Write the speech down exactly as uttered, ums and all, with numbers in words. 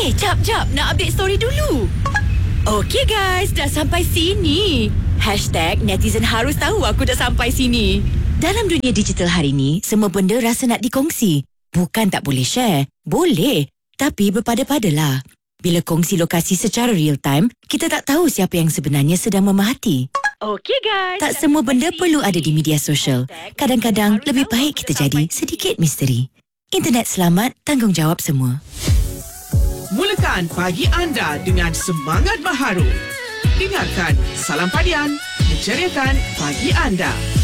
Eh, jap, jap. Nak update story dulu. Okey guys, dah sampai sini. Hashtag netizen harus tahu aku dah sampai sini. Dalam dunia digital hari ni, semua benda rasa nak dikongsi. Bukan tak boleh share. Boleh. Tapi berpada-padalah. Bila kongsi lokasi secara real time, kita tak tahu siapa yang sebenarnya sedang memerhati. Okey guys. Tak semua benda perlu ada di media sosial. Kadang-kadang lebih baik kita jadi sedikit misteri. Internet selamat, tanggungjawab semua. Mulakan pagi anda dengan semangat baharu. Dengarkan Salam Padian, menceriakan pagi anda.